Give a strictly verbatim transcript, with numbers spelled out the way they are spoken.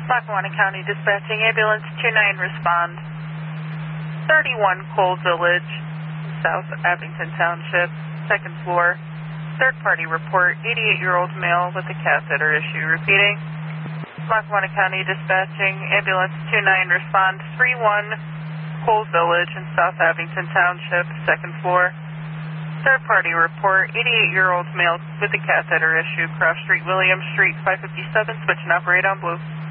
Lackawanna County Dispatching, ambulance two nine, respond. thirty-one Cole Village, South Abington Township, second floor. Third party report, eighty-eight-year-old male with a catheter issue. Repeating. Lackawanna County Dispatching, ambulance two nine, respond. three one Cole Village in South Abington Township, second floor. Third party report, eighty-eight-year-old male with a catheter issue, Cross Street, William Street, five fifty-seven, switch and operate on blue.